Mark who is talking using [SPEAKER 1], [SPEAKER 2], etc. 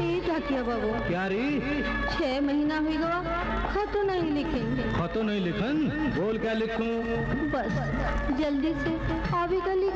[SPEAKER 1] जाकिया बाबू
[SPEAKER 2] क्या री
[SPEAKER 1] 6 महीना हुई गवा खत नहीं लिखेंगे।
[SPEAKER 2] खतो नहीं लिखन बोल क्या लिखूं?
[SPEAKER 1] बस जल्दी से अभी का